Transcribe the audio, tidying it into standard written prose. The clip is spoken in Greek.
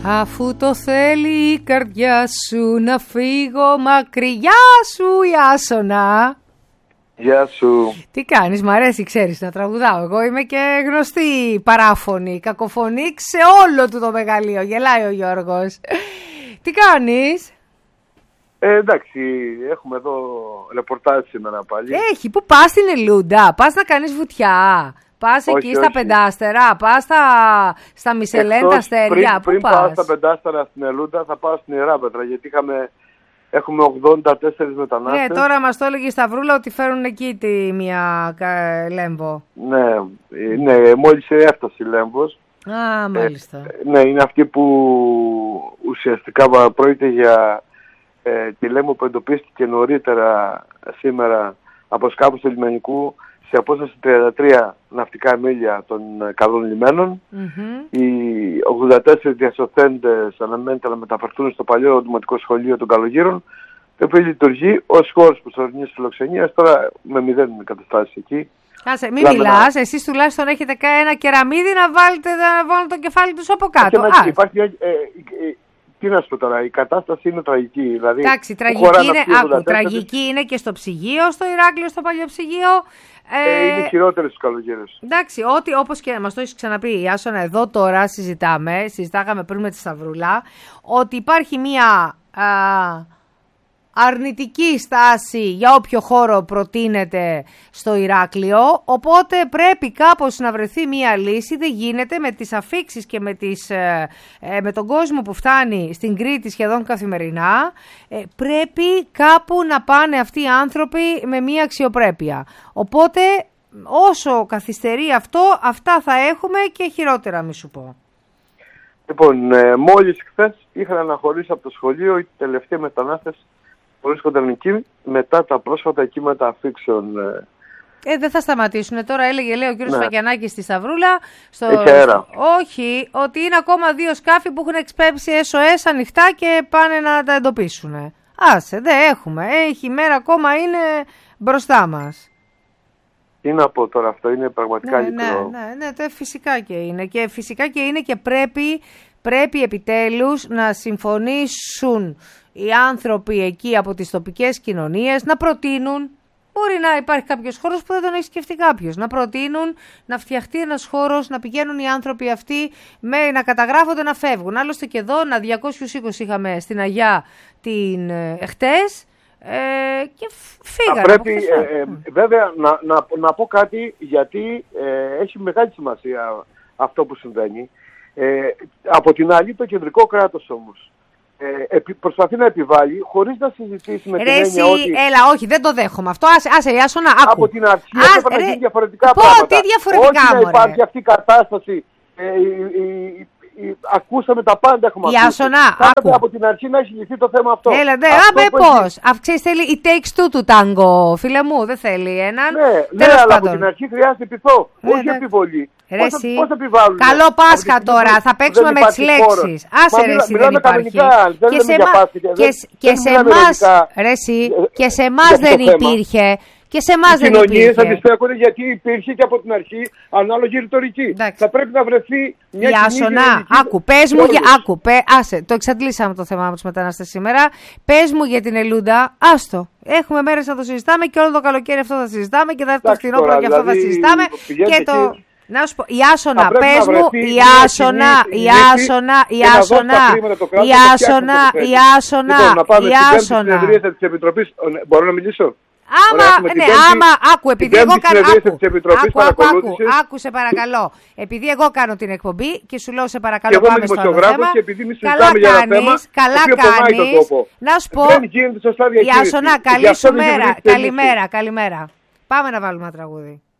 Αφού το θέλει η καρδιά σου να φύγω μακριά σου, Ιάσονα. Γεια σου. Τι κάνεις, μ' αρέσει, ξέρεις να τραγουδάω. Εγώ είμαι και γνωστή παράφωνη, κακοφωνή σε όλο του το μεγαλείο. Γελάει ο Γιώργος. Τι κάνεις? Εντάξει, έχουμε εδώ ρεπορτάζ σήμερα πάλι. Έχει, πού πας στην Ελούντα, πας να κάνεις βουτιά? Πας εκεί στα πεντάστερα, πας στα Μισελέν, αστέρια, πού πριν πας? πάω στα πεντάστερα στην Ελούντα θα πάω στην Ιεράπετρα, γιατί έχουμε 84 μετανάστες. Ναι, τώρα μας το έλεγε η Σταυρούλα ότι φέρουν εκεί μια Λέμβο. Ναι, μόλις έφτασε η Λέμβος. Α, μάλιστα. Ναι, είναι αυτή που ουσιαστικά πρόκειται για τη Λέμβο που εντοπίστηκε νωρίτερα σήμερα από σκάφος του λιμενικού σε απόσταση 33 ναυτικά μίλια των καλών λιμένων. Οι 84 διασωθέντες αναμένεται να μεταφερθούν στο παλιό δημοτικό σχολείο των Καλογύρων, το οποίο λειτουργεί ως χώρος προσωρινής φιλοξενίας, τώρα με 0 εγκαταστάσεις εκεί. Κάσε, μην μιλάς, εσείς τουλάχιστον έχετε ένα κεραμίδι να βάλουν το κεφάλι τους από κάτω. Τι να σου πω τώρα, η κατάσταση είναι τραγική. Δηλαδή, εντάξει, τραγική είναι και στο ψυγείο, στο Ηράκλειο, στο παλιό ψυγείο. Είναι χειρότερες στους Καλογύρες. Εντάξει, όπως και μας το έχεις ξαναπεί, Ιάσονα, εδώ τώρα συζητάγαμε πριν με τη Σταυρούλα, ότι υπάρχει μία αρνητική στάση για όποιο χώρο προτείνεται στο Ηράκλειο, οπότε πρέπει κάπως να βρεθεί μία λύση. Δεν γίνεται με τις αφίξεις και με τον κόσμο που φτάνει στην Κρήτη σχεδόν καθημερινά. Πρέπει κάπου να πάνε αυτοί οι άνθρωποι με μία αξιοπρέπεια. Οπότε όσο καθυστερεί αυτό, αυτά θα έχουμε και χειρότερα, μη σου πω. Λοιπόν, μόλις χθες είχαν αναχωρήσει από το σχολείο οι τελευταίοι μετανάστες που βρίσκονταν εκεί μετά τα πρόσφατα κύματα αφήξεων. Δεν θα σταματήσουν. Τώρα λέει ο κύριος Φακιανάκης στη Σταυρούλα. Έχει αέρα. Όχι, ότι είναι ακόμα 2 σκάφη που έχουν εξπέψει SOS ανοιχτά και πάνε να τα εντοπίσουν. Άσε, δεν έχουμε. Η μέρα ακόμα είναι μπροστά μας. Τι να πω τώρα, αυτό είναι πραγματικά λυπηρό. Ναι, φυσικά και είναι. Και φυσικά και είναι και πρέπει επιτέλους να συμφωνήσουν οι άνθρωποι εκεί από τις τοπικές κοινωνίες να προτείνουν, μπορεί να υπάρχει κάποιος χώρος που δεν τον έχει σκεφτεί κάποιος, να προτείνουν να φτιαχτεί ένας χώρος, να πηγαίνουν οι άνθρωποι αυτοί να καταγράφονται, να φεύγουν. Άλλωστε και εδώ 220 είχαμε στην Αγιά χτες και φύγανε. Πρέπει βέβαια να πω κάτι, γιατί έχει μεγάλη σημασία αυτό που συμβαίνει. Από την άλλη, το κεντρικό κράτος όμως προσπαθεί να επιβάλλει χωρίς να συζητήσει με την έννοια ότι... Έλα, όχι, δεν το δέχομαι αυτό. Άσε, Ιάσονα, άκου. Από την αρχή έπρεπε να γίνει διαφορετικά πράγματα. Τι διαφορετικά, όχι να υπάρχει αυτή η κατάσταση. Ακούσαμε τα πάντα, έχουμε ακούσει. Ιάσονα, άκου. Από την αρχή να έχει λυθεί το θέμα αυτό. Έλα, πώς. Ξέρεις, θέλει η takes two του τάγκο, φίλε μου, δεν θέλει έναν. Ναι, αλλά από την αρχή χρειάζεται πειθό, όχι επιβολή. Πώς επιβάλλουν? Καλό Πάσχα τώρα, θα παίξουμε με τις λέξεις. Άσε ρε εσύ, δεν υπάρχει. Και σε εμάς δεν υπήρχε. Και σε εμάς δεν υπήρχε. Οι κοινωνίες αντιστέκουν γιατί υπήρχε και από την αρχή ανάλογη ρητορική. Θα πρέπει να βρεθεί μια Ιάσονα, άκου, πες μου άσε, το εξαντλήσαμε το θέμα με τους μετανάστες σήμερα. Πες μου για την Ελούντα, άστο. Έχουμε μέρες να το συζητάμε και όλο το καλοκαίρι αυτό θα συζητάμε και θα έρθει το φθινόπωρο και αυτό θα συζητάμε. Και το... Να σου πω, Ιάσονα, πες μου, Ιάσονα. Μπορώ να μιλήσω? Άκου, επειδή εγώ άκουσε παρακαλώ. Επειδή εγώ κάνω την εκπομπή και σου λέω σε παρακαλώ πάμε στο άλλο θέμα. Καλά κάνεις. Να σου πω, Ιάσονα, καλή σου μέρα. Καλημέρα. Πάμε να βάλουμε ένα τραγούδι.